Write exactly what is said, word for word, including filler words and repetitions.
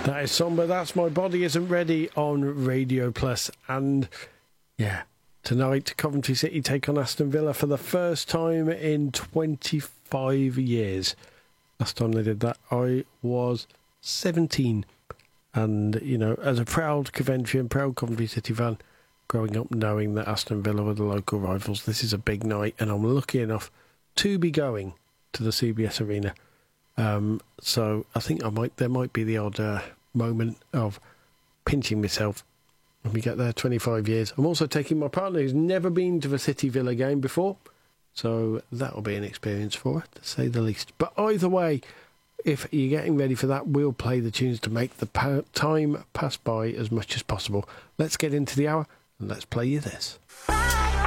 That is somber. That's My Body Isn't Ready on Radio Plus. And, yeah, tonight, Coventry City take on Aston Villa for the first time in twenty-five years. Last time they did that, I was seventeen. And, you know, as a proud Coventry and proud Coventry City fan, growing up knowing that Aston Villa were the local rivals, this is a big night, and I'm lucky enough to be going to the C B S Arena. Um, so I think I might there might be the odd uh, moment of pinching myself when we get there. twenty-five years. I'm also taking my partner who's never been to the City Villa game before, so that'll be an experience for her, to say the least. But either way, if you're getting ready for that, we'll play the tunes to make the pa- time pass by as much as possible. Let's get into the hour and let's play you this.